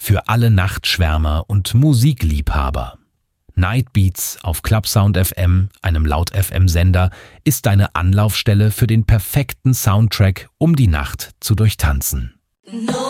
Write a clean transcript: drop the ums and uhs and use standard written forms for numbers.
Für alle Nachtschwärmer und Musikliebhaber. Nightbeats auf Clubsound FM, einem Laut-FM-Sender, ist deine Anlaufstelle für den perfekten Soundtrack, um die Nacht zu durchtanzen.